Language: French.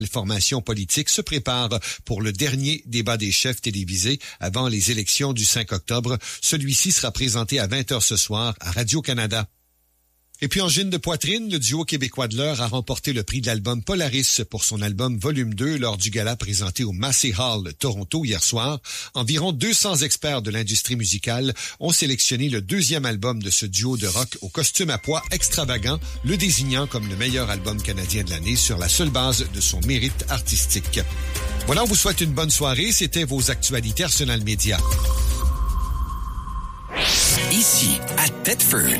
Les formations politiques se préparent pour le dernier débat des chefs télévisés avant les élections du 5 octobre. Celui-ci sera présenté à 20h ce soir à Radio-Canada. Et puis en gine de poitrine, le duo québécois de l'heure a remporté le prix de l'album Polaris pour son album Volume 2 lors du gala présenté au Massey Hall de Toronto hier soir. Environ 200 experts de l'industrie musicale ont sélectionné le deuxième album de ce duo de rock au costume à pois extravagant, le désignant comme le meilleur album canadien de l'année sur la seule base de son mérite artistique. Voilà, on vous souhaite une bonne soirée. C'était vos actualités Arsenal Média. Ici, à Thetford,